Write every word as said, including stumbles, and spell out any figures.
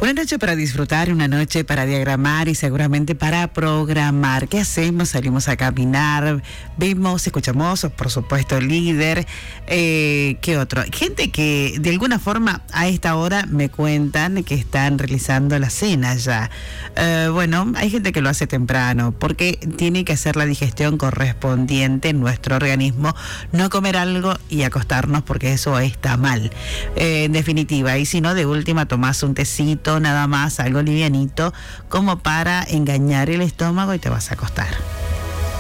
Una noche para disfrutar, una noche para diagramar y seguramente para programar. ¿Qué hacemos? Salimos a caminar, vemos, escuchamos, por supuesto, el líder. Eh, ¿Qué otro? Gente que de alguna forma a esta hora me cuentan que están realizando la cena ya. Eh, bueno, hay gente que lo hace temprano porque tiene que hacer la digestión correspondiente en nuestro organismo, no comer algo y acostarnos porque eso está mal. Eh, en definitiva, y si no, de última tomás un tecito, nada más, algo livianito, como para engañar el estómago y te vas a acostar.